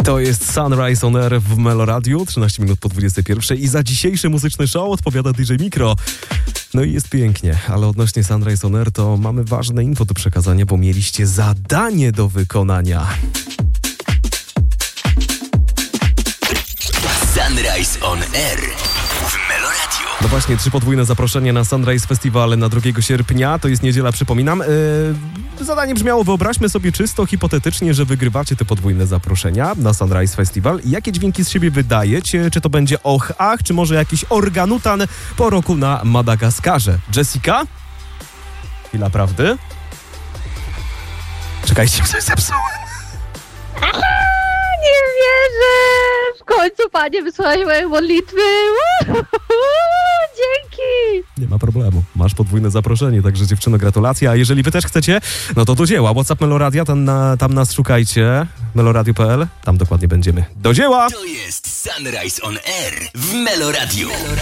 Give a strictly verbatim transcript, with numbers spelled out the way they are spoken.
To jest Sunrise on Air w Meloradiu, trzynaście minut po dwudziestej pierwszej i za dzisiejszy muzyczny show odpowiada D J Mikro. No i jest pięknie, ale odnośnie Sunrise on Air to mamy ważne info do przekazania, bo mieliście zadanie do wykonania. Sunrise on Air w Meloradiu. No właśnie, trzy podwójne zaproszenie na Sunrise Festival na drugiego sierpnia, to jest niedziela, przypominam. Yy, zadanie brzmiało, wyobraźmy sobie czysto hipotetycznie, że wygrywacie te podwójne zaproszenia na Sunrise Festival. Jakie dźwięki z siebie wydajecie? Czy to będzie och, ach, czy może jakiś organutan po roku na Madagaskarze? Jessica? Chwila prawdy? Czekajcie, coś zepsułem. Nie wierzę! W końcu, Panie, wysłałeś moje modlitwy! Dzięki! Nie ma problemu. Masz podwójne zaproszenie, także dziewczyno, gratulacje. A jeżeli wy też chcecie, no to do dzieła. WhatsApp Meloradia, tam, na, tam nas szukajcie. meloradio kropka p l, tam dokładnie będziemy. Do dzieła! To jest Sunrise on Air w Meloradiu.